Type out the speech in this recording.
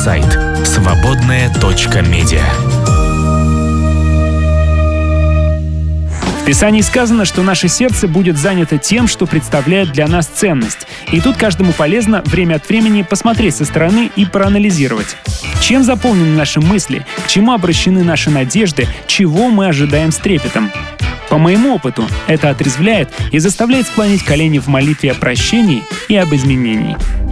сайт свободная.медиа. В Писании сказано, что наше сердце будет занято тем, что представляет для нас ценность. И тут каждому полезно время от времени посмотреть со стороны и проанализировать. Чем заполнены наши мысли, к чему обращены наши надежды, чего мы ожидаем с трепетом. По моему опыту, это отрезвляет и заставляет склонить колени в молитве о прощении и об изменении.